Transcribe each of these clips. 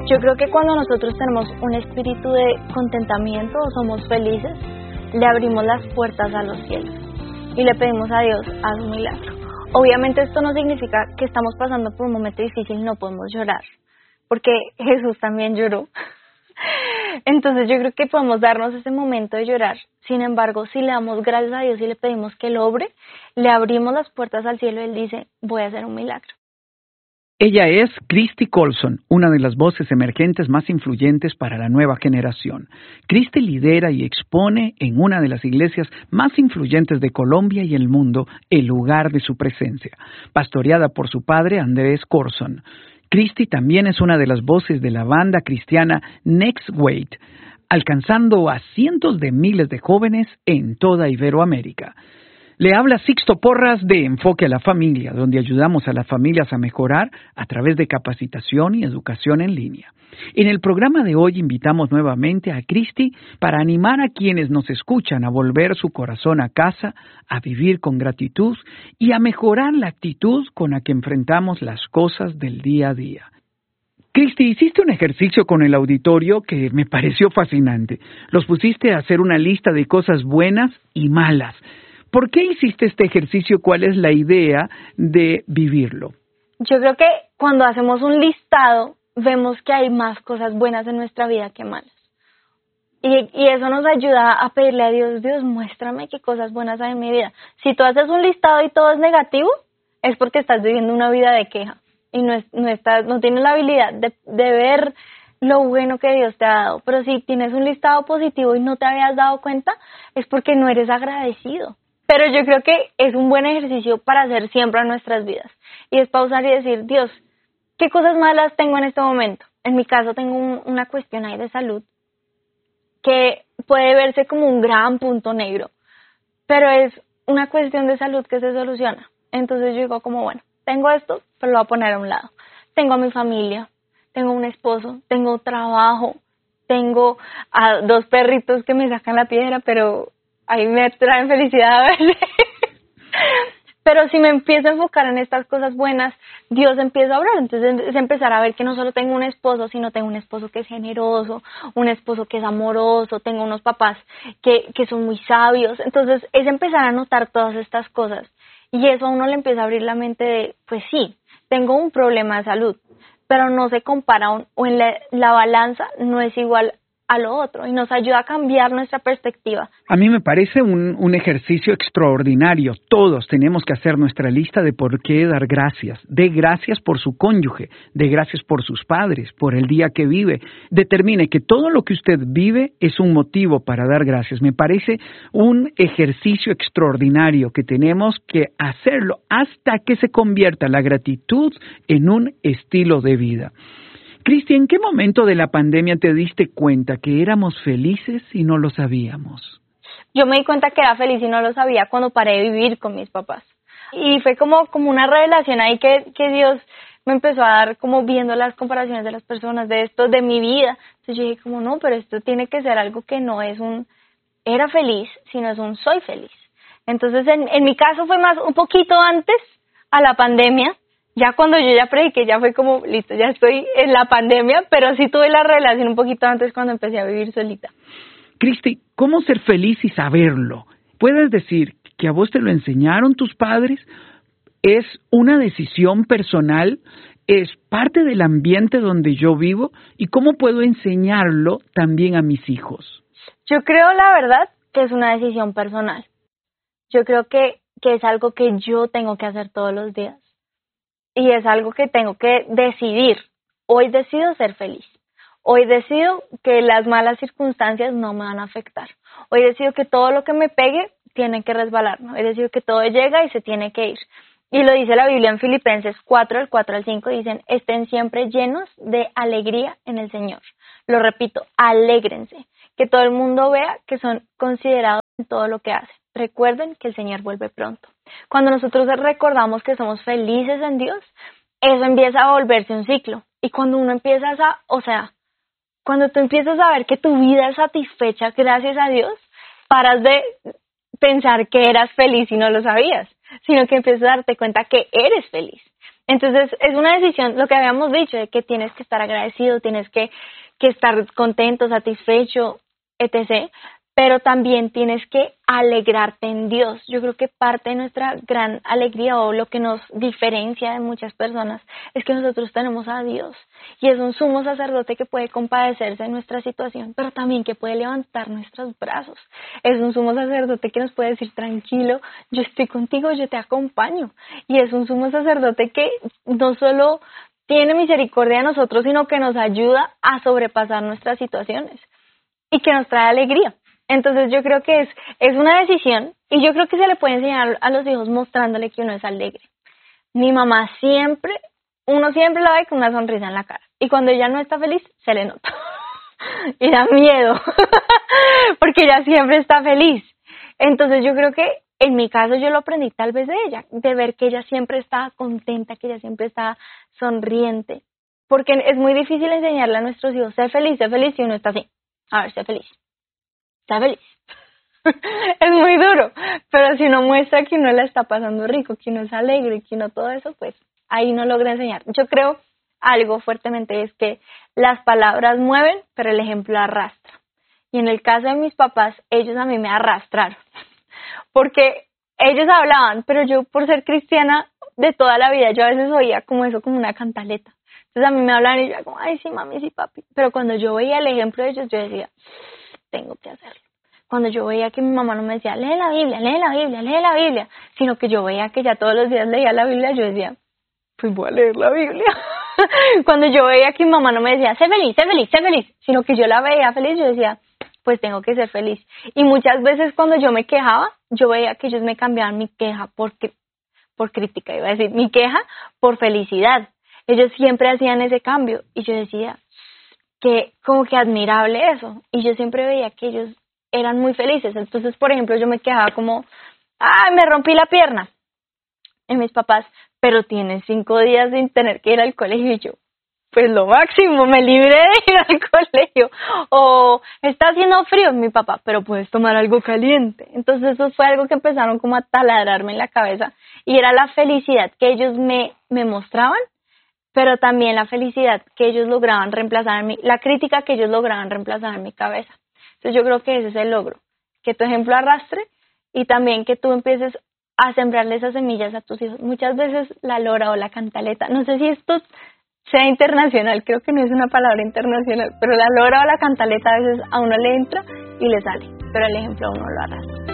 Yo creo que cuando nosotros tenemos un espíritu de contentamiento o somos felices, le abrimos las puertas a los cielos y le pedimos a Dios, haz un milagro. Obviamente esto no significa que estamos pasando por un momento difícil y no podemos llorar, porque Jesús también lloró. Entonces yo creo que podemos darnos ese momento de llorar. Sin embargo, si le damos gracias a Dios y le pedimos que Él obre, le abrimos las puertas al cielo y Él dice, voy a hacer un milagro. Ella es Christy Colson, una de las voces emergentes más influyentes para la nueva generación. Christy lidera y expone en una de las iglesias más influyentes de Colombia y el mundo el lugar de su presencia, pastoreada por su padre Andrés Corson. Christy también es una de las voces de la banda cristiana Next Wait, alcanzando a cientos de miles de jóvenes en toda Iberoamérica. Le habla Sixto Porras de Enfoque a la Familia, donde ayudamos a las familias a mejorar a través de capacitación y educación en línea. En el programa de hoy invitamos nuevamente a Christy para animar a quienes nos escuchan a volver su corazón a casa, a vivir con gratitud y a mejorar la actitud con la que enfrentamos las cosas del día a día. Christy, hiciste un ejercicio con el auditorio que me pareció fascinante. Los pusiste a hacer una lista de cosas buenas y malas. ¿Por qué hiciste este ejercicio? ¿Cuál es la idea de vivirlo? Yo creo que cuando hacemos un listado, vemos que hay más cosas buenas en nuestra vida que malas. Y eso nos ayuda a pedirle a Dios, Dios, muéstrame qué cosas buenas hay en mi vida. Si tú haces un listado y todo es negativo, es porque estás viviendo una vida de queja y no tienes la habilidad de ver lo bueno que Dios te ha dado. Pero si tienes un listado positivo y no te habías dado cuenta, es porque no eres agradecido. Pero yo creo que es un buen ejercicio para hacer siempre en nuestras vidas. Y es pausar y decir, Dios, ¿qué cosas malas tengo en este momento? En mi caso tengo una cuestión ahí de salud que puede verse como un gran punto negro, pero es una cuestión de salud que se soluciona. Entonces yo digo como, bueno, tengo esto, pero lo voy a poner a un lado. Tengo a mi familia, tengo un esposo, tengo trabajo, tengo a 2 perritos que me sacan la piedra, pero ahí me traen felicidad a veces. Pero si me empiezo a enfocar en estas cosas buenas, Dios empieza a obrar. Entonces es empezar a ver que no solo tengo un esposo, sino tengo un esposo que es generoso, un esposo que es amoroso, tengo unos papás que son muy sabios. Entonces es empezar a notar todas estas cosas. Y eso a uno le empieza a abrir la mente de, pues sí, tengo un problema de salud, pero no se compara o en la balanza no es igual a lo otro y nos ayuda a cambiar nuestra perspectiva. A mí me parece un ejercicio extraordinario. Todos tenemos que hacer nuestra lista de por qué dar gracias. Dé gracias por su cónyuge, dé gracias por sus padres, por el día que vive. Determine que todo lo que usted vive es un motivo para dar gracias. Me parece un ejercicio extraordinario que tenemos que hacerlo hasta que se convierta la gratitud en un estilo de vida. Christy, ¿en qué momento de la pandemia te diste cuenta que éramos felices y no lo sabíamos? Yo me di cuenta que era feliz y no lo sabía cuando paré de vivir con mis papás. Y fue como una revelación ahí que Dios me empezó a dar, como viendo las comparaciones de las personas, de esto, de mi vida. Entonces yo dije como, no, pero esto tiene que ser algo que no es era feliz, sino es un soy feliz. Entonces en mi caso fue más un poquito antes a la pandemia. Ya cuando yo ya prediqué, ya fue como, listo, ya estoy en la pandemia, pero sí tuve la relación un poquito antes cuando empecé a vivir solita. Christy, ¿cómo ser feliz y saberlo? ¿Puedes decir que a vos te lo enseñaron tus padres? ¿Es una decisión personal? ¿Es parte del ambiente donde yo vivo? ¿Y cómo puedo enseñarlo también a mis hijos? Yo creo, la verdad, que es una decisión personal. Yo creo que es algo que yo tengo que hacer todos los días. Y es algo que tengo que decidir. Hoy decido ser feliz. Hoy decido que las malas circunstancias no me van a afectar. Hoy decido que todo lo que me pegue tiene que resbalar, ¿no? Hoy decido que todo llega y se tiene que ir. Y lo dice la Biblia en Filipenses 4, del 4 al 5, dicen, estén siempre llenos de alegría en el Señor. Lo repito, alégrense. Que todo el mundo vea que son considerados en todo lo que hacen. Recuerden que el Señor vuelve pronto. Cuando nosotros recordamos que somos felices en Dios, eso empieza a volverse un ciclo. Y cuando uno empieza cuando tú empiezas a ver que tu vida es satisfecha gracias a Dios, paras de pensar que eras feliz y no lo sabías, sino que empiezas a darte cuenta que eres feliz. Entonces, es una decisión, lo que habíamos dicho, de que tienes que estar agradecido, tienes que estar contento, satisfecho, etc., pero también tienes que alegrarte en Dios. Yo creo que parte de nuestra gran alegría o lo que nos diferencia de muchas personas es que nosotros tenemos a Dios y es un sumo sacerdote que puede compadecerse de nuestra situación, pero también que puede levantar nuestros brazos. Es un sumo sacerdote que nos puede decir, tranquilo, yo estoy contigo, yo te acompaño. Y es un sumo sacerdote que no solo tiene misericordia de nosotros, sino que nos ayuda a sobrepasar nuestras situaciones y que nos trae alegría. Entonces yo creo que es una decisión y yo creo que se le puede enseñar a los hijos mostrándole que uno es alegre. Mi mamá uno siempre la ve con una sonrisa en la cara y cuando ella no está feliz se le nota y da miedo porque ella siempre está feliz. Entonces yo creo que en mi caso yo lo aprendí tal vez de ella, de ver que ella siempre está contenta, que ella siempre está sonriente, porque es muy difícil enseñarle a nuestros hijos, sé feliz y uno está así, a ver, sé feliz. Está feliz. Es muy duro, pero si uno muestra que uno la está pasando rico, que uno es alegre, que uno todo eso, pues ahí no logra enseñar. Yo creo algo fuertemente es que las palabras mueven, pero el ejemplo arrastra. Y en el caso de mis papás, ellos a mí me arrastraron, porque ellos hablaban, pero yo por ser cristiana de toda la vida, yo a veces oía como eso, como una cantaleta. Entonces a mí me hablaban y yo como, ay, sí, mami, sí, papi. Pero cuando yo veía el ejemplo de ellos, yo decía, tengo que hacerlo. Cuando yo veía que mi mamá no me decía, lee la Biblia, lee la Biblia, lee la Biblia, sino que yo veía que ya todos los días leía la Biblia, yo decía, pues voy a leer la Biblia. Cuando yo veía que mi mamá no me decía, sé feliz, sé feliz, sé feliz, sino que yo la veía feliz, yo decía, pues tengo que ser feliz. Y muchas veces cuando yo me quejaba, yo veía que ellos me cambiaban mi queja por crítica, iba a decir, mi queja por felicidad. Ellos siempre hacían ese cambio y yo decía, que como que admirable eso, y yo siempre veía que ellos eran muy felices. Entonces, por ejemplo, yo me quejaba como, ay, me rompí la pierna, y mis papás, pero tienes 5 días sin tener que ir al colegio, y yo, pues lo máximo, me libré de ir al colegio. O está haciendo frío, mi papá, pero puedes tomar algo caliente. Entonces eso fue algo que empezaron como a taladrarme en la cabeza, y era la felicidad que ellos me mostraban, pero también la felicidad que ellos lograban reemplazar en mí, la crítica que ellos lograban reemplazar en mi cabeza. Entonces yo creo que ese es el logro, que tu ejemplo arrastre y también que tú empieces a sembrarle esas semillas a tus hijos. Muchas veces la lora o la cantaleta, no sé si esto sea internacional, creo que no es una palabra internacional, pero la lora o la cantaleta a veces a uno le entra y le sale, pero el ejemplo a uno lo arrastra.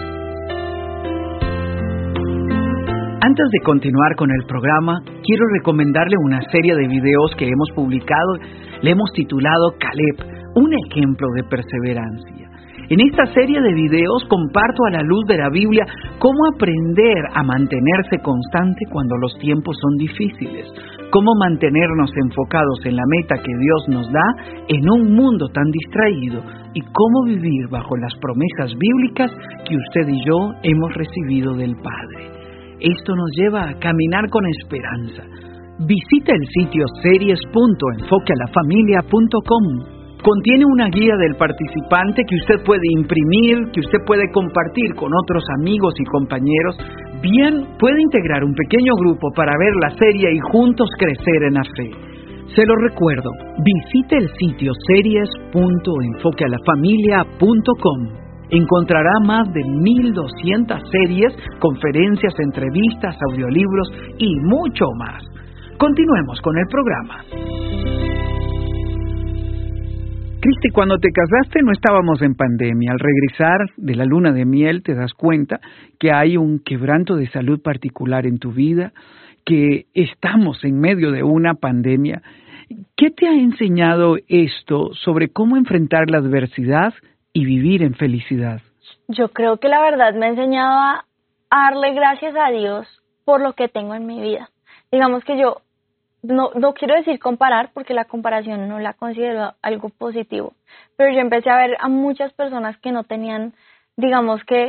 Antes de continuar con el programa, quiero recomendarle una serie de videos que hemos publicado. Le hemos titulado Caleb, un ejemplo de perseverancia. En esta serie de videos comparto a la luz de la Biblia cómo aprender a mantenerse constante cuando los tiempos son difíciles, cómo mantenernos enfocados en la meta que Dios nos da en un mundo tan distraído y cómo vivir bajo las promesas bíblicas que usted y yo hemos recibido del Padre. Esto nos lleva a caminar con esperanza. Visita el sitio series.enfoquealafamilia.com. Contiene una guía del participante que usted puede imprimir, que usted puede compartir con otros amigos y compañeros. Bien, puede integrar un pequeño grupo para ver la serie y juntos crecer en la fe. Se lo recuerdo, visite el sitio series.enfoquealafamilia.com. Encontrará más de 1,200 series, conferencias, entrevistas, audiolibros y mucho más. Continuemos con el programa. Cristi, cuando te casaste no estábamos en pandemia. Al regresar de la luna de miel te das cuenta que hay un quebranto de salud particular en tu vida, que estamos en medio de una pandemia. ¿Qué te ha enseñado esto sobre cómo enfrentar la adversidad y vivir en felicidad? Yo creo que la verdad me ha enseñado a darle gracias a Dios por lo que tengo en mi vida. Digamos que yo no quiero decir comparar, porque la comparación no la considero algo positivo, pero yo empecé a ver a muchas personas que no tenían, digamos que